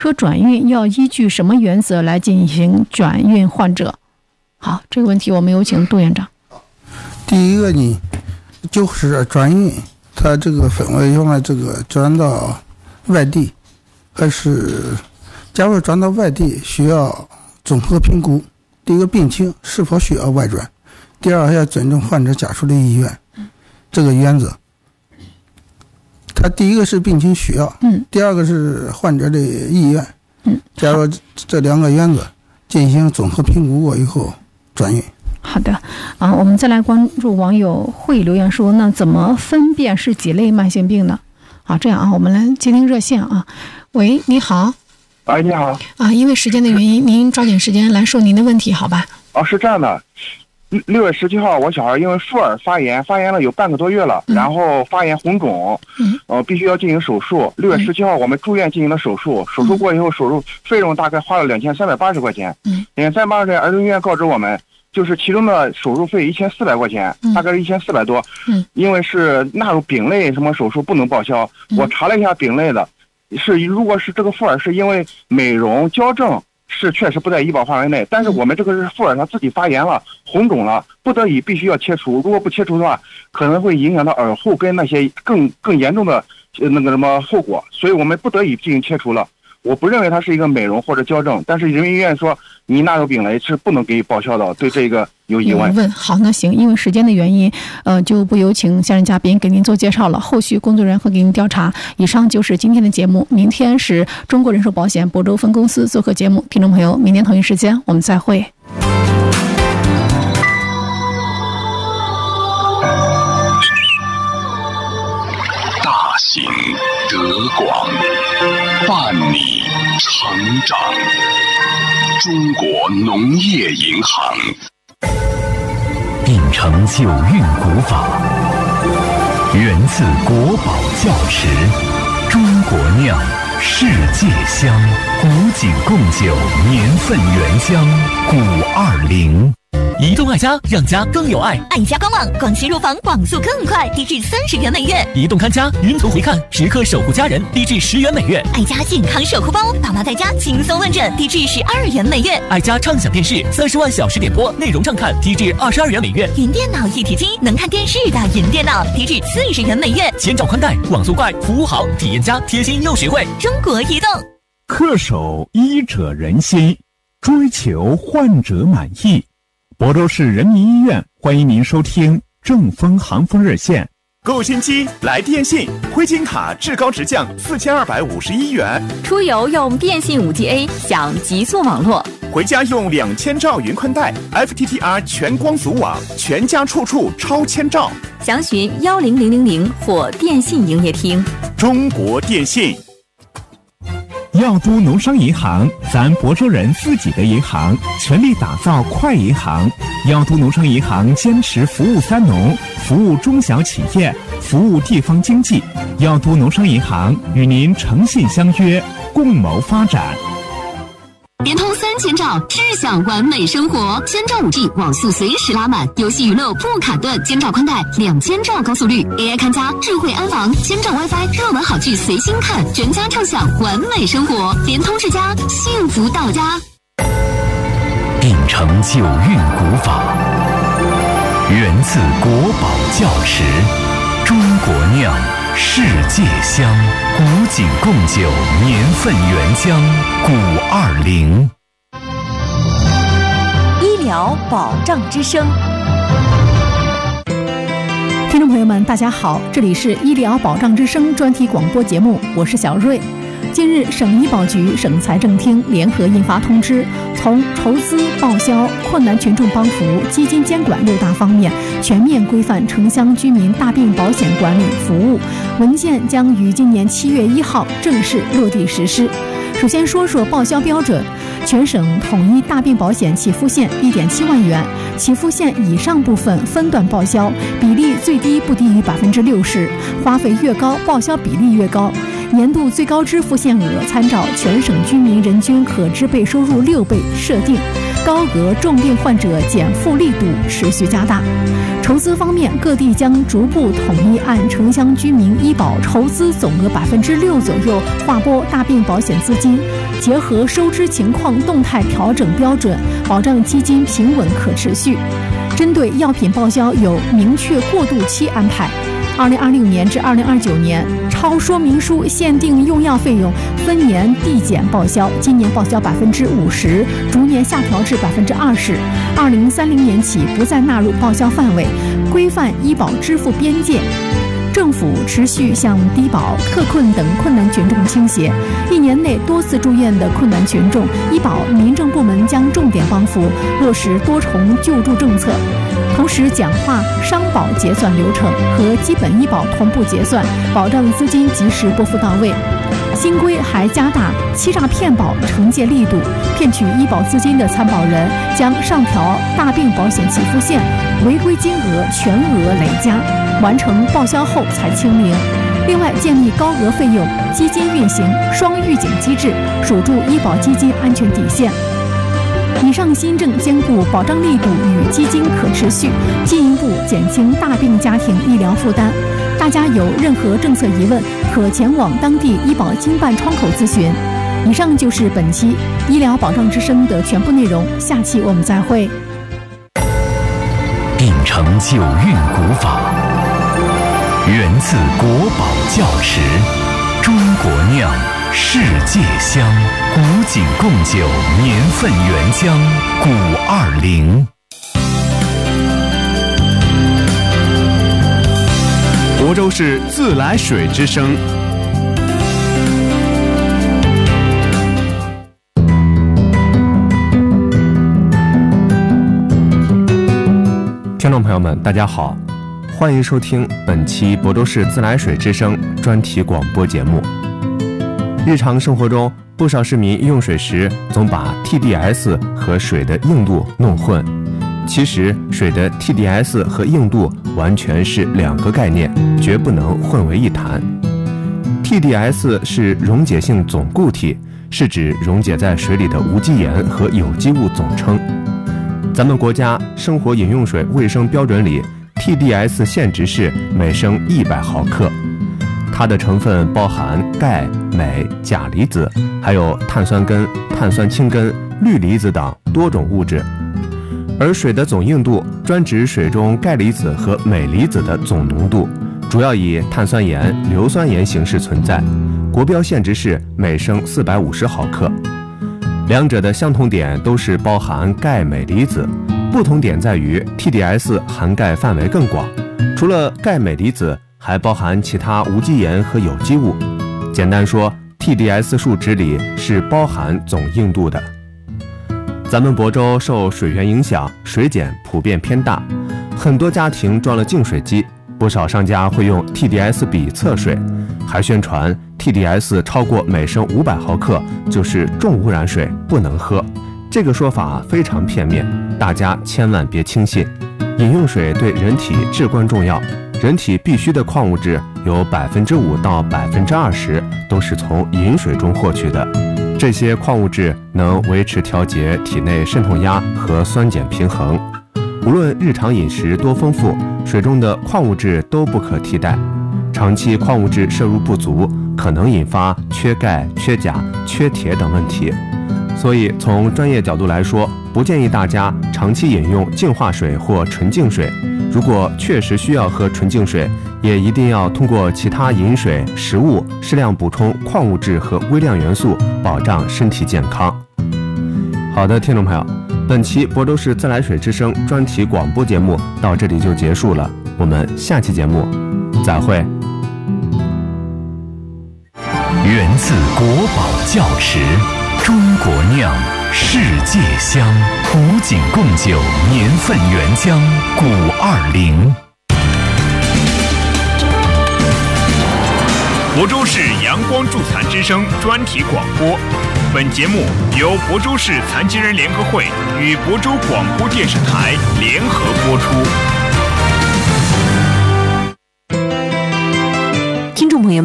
说转运要依据什么原则来进行转运患者？好，这个问题我们有请杜院长。 第一个呢，就是转运，它这个分为用来这个转到外地，还是假如转到外地需要综合评估，第一个病情是否需要外转，第二要尊重患者家属的意愿，这个原则。他第一个是病情需要，第二个是患者的意愿，假如这两个原则进行综合评估过以后转运。 好的我们再来关注网友会留言说，那怎么分辨是几类慢性病呢？这样我们来接听热线喂，你好。 你好。 因为时间的原因，您抓紧时间来说您的问题，好吧？ 是这样的，6月17号，我小孩因为腹耳发炎了有半个多月了，然后发炎红肿，必须要进行手术。6月17号我们住院进行了手术，手术过以后，手术费用大概花了2380块钱。2380块钱，儿童医院告知我们，就是其中的手术费1400块钱，大概是1400多。因为是纳入丙类什么手术不能报销，我查了一下丙类的，如果是这个腹耳是因为美容矫正，是确实不在医保范围内，但是我们这个是腹耳它自己发炎了，红肿了，不得已必须要切除，如果不切除的话，可能会影响到耳后跟那些更严重的那个什么后果，所以我们不得已进行切除了。我不认为它是一个美容或者矫正，但是人民医院说你纳入丙类是不能给予报销的，对这个有疑问。 好，那行，因为时间的原因，就不有请下任嘉宾给您做介绍了，后续工作人员会给您调查。以上就是今天的节目，明天是中国人寿保险亳州分公司做客节目，听众朋友，明天同一时间我们再会。 大型德广，伴你成长。中国农业银行秉承九韵古法，源自国宝窖池，中国酿，世界香，古井贡酒，年份原香520。移动爱家，让家更有爱。 爱家官网广新入房，网速更快，低至30元每月。 移动看家，云图回看，时刻守护家人，低至10元每月。 爱家健康守护包，爸妈在家轻松问诊，低至12元每月。 爱家畅享电视，30万小时点播，内容畅看，低至22元每月。 云电脑一体机，能看电视的云电脑，低至40元每月。 千兆宽带，网速快，服务好，体验佳，贴心又实惠。 中国移动。 恪守医者仁心，追求患者满意。亳州市人民医院欢迎您收听正风航风热线。 购新机来电信，灰金卡至高直降4251元。 出游用电信5G A 享极速网络， 回家用2000兆云宽带 FTTR 全光组网，全家处处超千兆。 详询10000或电信营业厅。 中国电信。 药都农商银行，咱亳州人自己的银行，全力打造快银行。药都农商银行坚持服务3农，服务中小企业，服务地方经济。药都农商银行与您诚信相约，共谋发展。 联通3000兆，智享完美生活。1000兆5G 网速随时拉满，游戏娱乐不卡顿，1000兆宽带，2000兆高速率 ，AI 看家，智慧安防，1000兆 WiFi， 热门好剧随心看，全家畅享完美生活。联通智家，幸福到家。 秉承九韵古法，源自国宝窖池，中国酿，世界香，古井贡酒，年份原香520。 医疗保障之声。 听众朋友们大家好，这里是医疗保障之声专题广播节目，我是小瑞。近日，省医保局、省财政厅联合印发通知，从筹资、报销、困难群众帮扶、基金监管6大方面全面规范城乡居民大病保险管理服务。文件将于今年7月1号正式落地实施。首先说说报销标准，全省统一大病保险起付线1.7万元，起付线以上部分分段报销，比例最低不低于60%，花费越高，报销比例越高。 年度最高支付限额参照全省居民人均可支配收入6倍设定，高额重病患者减负力度持续加大。筹资方面，各地将逐步统一按城乡居民医保筹资总额6%左右划拨大病保险资金，结合收支情况动态调整标准，保障基金平稳可持续。针对药品报销有明确过渡期安排。2026年至2029年，超说明书限定用药费用分年递减报销，今年报销50%，逐年下调至20%。2030年起不再纳入报销范围，规范医保支付边界。政府持续向低保、特困等困难群众倾斜，1年内多次住院的困难群众，医保民政部门将重点帮扶，落实多重救助政策，同时简化商保结算流程和基本医保同步结算，保障资金及时拨付到位。新规还加大欺诈骗保惩戒力度，骗取医保资金的参保人将上调大病保险起付线，违规金额全额累加，完成报销后才清零。另外，建立高额费用基金运行双预警机制，守住医保基金安全底线。以上新政兼顾保障力度与基金可持续，进一步减轻大病家庭医疗负担。大家有任何政策疑问，可前往当地医保经办窗口咨询。以上就是本期医疗保障之声的全部内容，下期我们再会。 秉承九韵古法，源自国宝窖池，中国酿，世界香，古井贡酒，年份原浆520。 亳州市自来水之声。 听众朋友们，大家好，欢迎收听本期亳州市自来水之声专题广播节目。日常生活中，不少市民用水时总把 TDS 和水的硬度弄混。其实，水的 TDS 和硬度完全是2个概念，绝不能混为一谈。TDS 是溶解性总固体，是指溶解在水里的无机盐和有机物总称。咱们国家生活饮用水卫生标准里 TDS 限值是每升100毫克，它的成分包含钙、镁、钾离子，还有碳酸根、碳酸氢根、氯离子等多种物质。而水的总硬度专指水中钙离子和镁离子的总浓度，主要以碳酸盐、硫酸盐形式存在，国标限值是每升450毫克。两者的相同点都是包含钙镁离子，不同点在于 TDS 涵盖范围更广，除了钙镁离子，还包含其他无机盐和有机物。简单说， TDS 数值里是包含总硬度的。咱们亳州受水源影响，水碱普遍偏大，很多家庭装了净水机，不少商家会用 TDS 比测水，还宣传 TDS 超过每升500毫克就是重污染水，不能喝。这个说法非常片面，大家千万别轻信。饮用水对人体至关重要，人体必需的矿物质有5%到20%都是从饮水中获取的。这些矿物质能维持调节体内渗透压和酸碱平衡。无论日常饮食多丰富，水中的矿物质都不可替代。长期矿物质摄入不足，可能引发缺钙、缺钾、缺铁等问题。所以从专业角度来说，不建议大家长期饮用净化水或纯净水。如果确实需要喝纯净水，也一定要通过其他饮水、食物适量补充矿物质和微量元素，保障身体健康。好的，听众朋友，本期亳州市自来水之声专题广播节目到这里就结束了，我们下期节目再会。 源自国宝窖池，中国酿，世界香，古井贡酒，年份原浆520。 亳州市阳光助残之声专题广播，本节目由亳州市残疾人联合会与亳州广播电视台联合播出。 听众朋友们，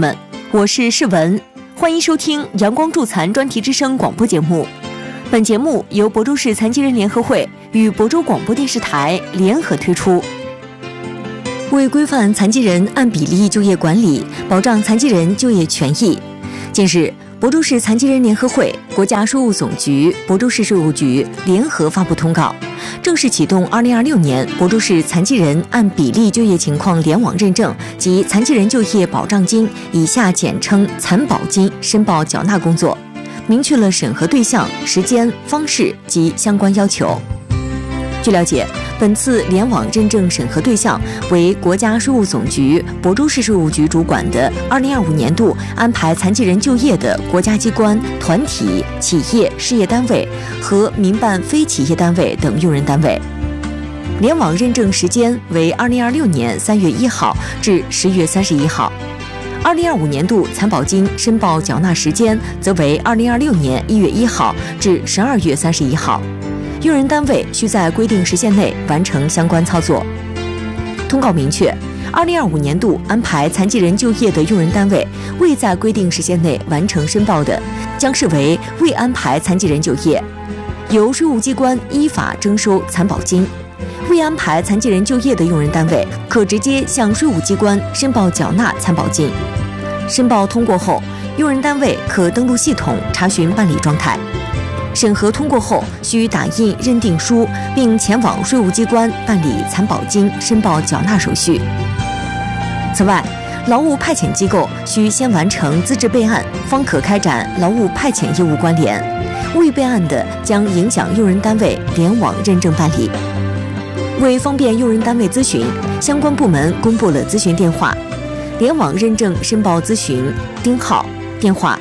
我是世文，欢迎收听阳光助残专题之声广播节目。本节目由亳州市残疾人联合会与亳州广播电视台联合推出。为规范残疾人按比例就业管理，保障残疾人就业权益，近日，亳州市残疾人联合会、国家税务总局、亳州市税务局联合发布通告，正式启动2026年亳州市残疾人按比例就业情况联网认证及残疾人就业保障金（以下简称残保金）申报缴纳工作，明确了审核对象、时间、方式及相关要求。据了解，本次联网认证审核对象为国家税务总局、亳州市税务局主管的2025年度安排残疾人就业的国家机关、团体、企业、事业单位和民办非企业单位等用人单位。联网认证时间为2026年3月1号至10月31号。2025年度残保金申报缴纳时间则为2026年1月1号至12月31号。用人单位需在规定时限内完成相关操作。通告明确，2025年度安排残疾人就业的用人单位未在规定时限内完成申报的，将视为未安排残疾人就业，由税务机关依法征收残保金。未安排残疾人就业的用人单位可直接向税务机关申报缴纳残保金。申报通过后，用人单位可登录系统查询办理状态。审核通过后，需打印认定书，并前往税务机关办理残保金申报缴纳手续。此外，劳务派遣机构需先完成资质备案，方可开展劳务派遣业务关联。未备案的，将影响用人单位联网认证办理。为方便用人单位咨询，相关部门公布了咨询电话：联网认证申报咨询丁号，电话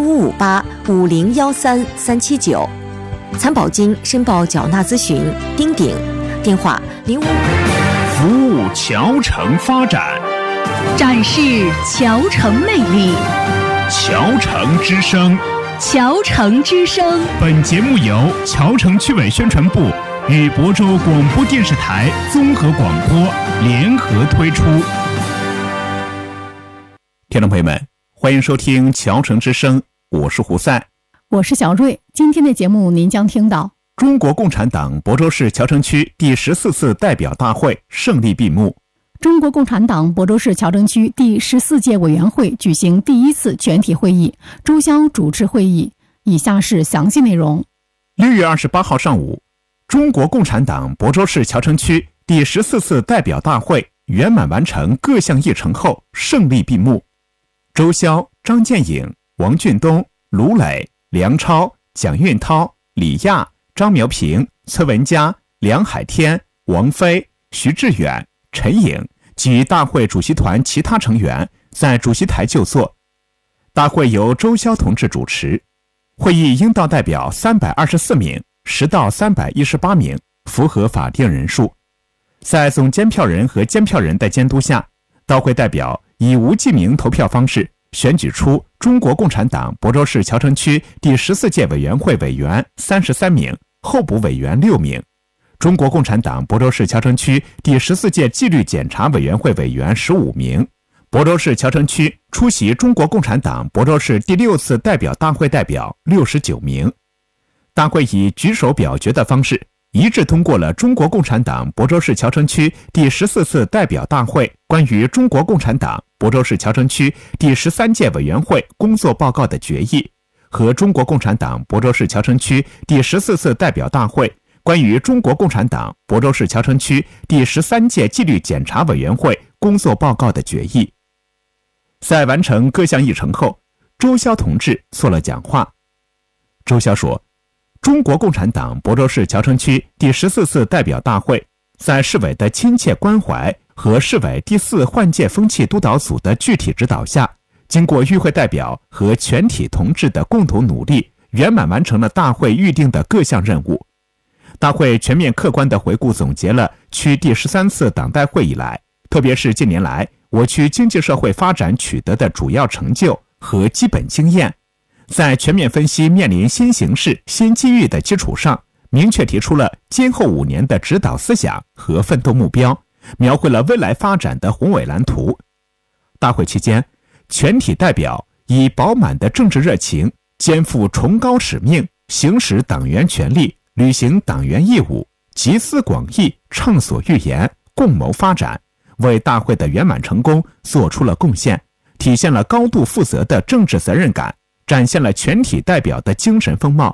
0558501379；残保金申报缴纳咨询丁鼎，电话05。 服务侨城发展， 展示侨城魅力， 侨城之声。 侨城之声。 本节目由侨城区委宣传部与亳州广播电视台综合广播联合推出。听众朋友们，欢迎收听侨城之声，我是胡赛， 我是小瑞。今天的节目您将听到： 中国共产党亳州市侨城区第14次代表大会胜利闭幕。 中国共产党亳州市侨城区第14届委员会举行第1次全体会议，周潇主持会议。以下是详细内容。 6月28号上午，中国共产党亳州市侨城区第14次代表大会圆满完成各项议程后胜利闭幕。周潇、张建颖、王俊东、卢磊、梁超、蒋运涛、李亚、张苗平、崔文佳、梁海天、王飞、徐志远、陈颖及大会主席团其他成员在主席台就座。大会由周潇同志主持，会议应到代表324名，实到318名，符合法定人数。在总监票人和监票人的监督下，大会代表以无记名投票方式选举出中国共产党亳州市侨城区第14届委员会委员33名，候补委员6名；中国共产党亳州市侨城区第14届纪律检查委员会委员15名；亳州市侨城区出席中国共产党亳州市第6次代表大会代表69名。大会以举手表决的方式一致通过了中国共产党亳州市侨城区第14次代表大会关于中国共产党亳州市侨城区第13届委员会工作报告的决议和中国共产党亳州市侨城区第14次代表大会关于中国共产党亳州市侨城区第13届纪律检查委员会工作报告的决议。在完成各项议程后，周潇同志做了讲话。周潇说，中国共产党亳州市侨城区第14次代表大会在市委的亲切关怀和市委第4换届风气督导组的具体指导下，经过与会代表和全体同志的共同努力，圆满完成了大会预定的各项任务。大会全面客观地回顾总结了区第13次党代会以来，特别是近年来我区经济社会发展取得的主要成就和基本经验，在全面分析面临新形势、新机遇的基础上，明确提出了今后5年的指导思想和奋斗目标，描绘了未来发展的宏伟蓝图。大会期间， 全体代表以饱满的政治热情，肩负崇高使命，行使党员权利，履行党员义务，集思广益，畅所欲言，共谋发展，为大会的圆满成功做出了贡献，体现了高度负责的政治责任感，展现了全体代表的精神风貌，